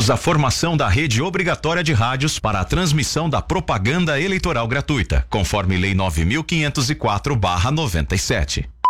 A formação da rede obrigatória de rádios para a transmissão da propaganda eleitoral gratuita, conforme Lei 9.504/97.